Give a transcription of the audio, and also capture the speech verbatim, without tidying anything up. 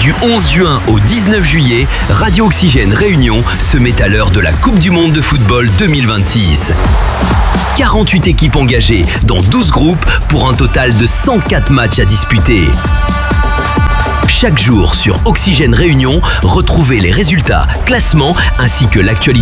Du onze juin au dix-neuf juillet, Radio Oxygène Réunion se met à l'heure de la Coupe du Monde de football deux mille vingt-six. quarante-huit équipes engagées, dont douze groupes, pour un total de cent quatre matchs à disputer. Chaque jour sur Oxygène Réunion, retrouvez les résultats, classements ainsi que l'actualité